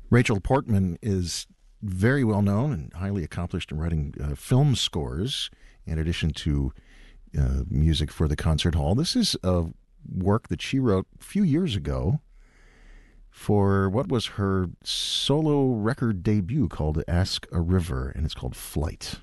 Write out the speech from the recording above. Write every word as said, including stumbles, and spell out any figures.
Rachel Portman is very well known and highly accomplished in writing uh, film scores, in addition to uh, music for the concert hall. This is a work that she wrote a few years ago for what was her solo record debut called Ask a River, and it's called Flight.